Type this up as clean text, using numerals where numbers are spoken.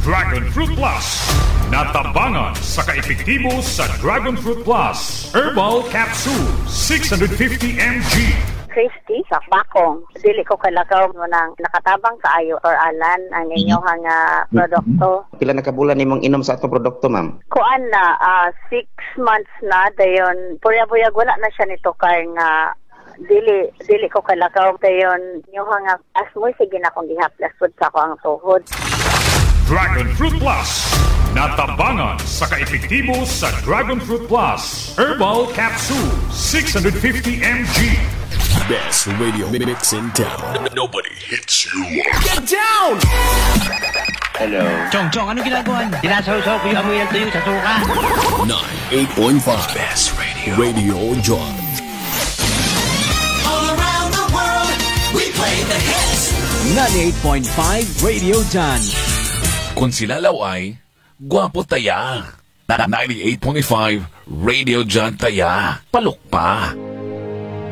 Dragon Fruit Plus. Natabangan sa kaepektibo sa Dragon Fruit Plus. Herbal Capsule, 650 mg. Christy sa Bakong. Dili ko kalakaw mo nang nakatabang kaayo or alan ang inyong produkto. Pila nakabulan nimong inom sa atong produkto, ma'am? Kuan na 6 months na dayon. Puyag-puyag wala na siya nito kay nga dili ko kalakaw dayon inyong asmoy sige na kong gihaplas pud sa ko ang tuhod. Dragon Fruit Plus. Natabangan sa kaepektibo sa Dragon Fruit Plus. Herbal Capsule, 650 mg. Best radio mix in town. Nobody hits you. Get down! Hello. Chong, ano ginagawa niyo? Sinasaw-saw ko yung amoy ng tuyo sa suka. 98.5 Best Radio. Radio John. All around the world, we play the hits. 98.5 Radio John. Kung silalaw ay, gwapo taya. 98.5 Radio John taya. Palok pa.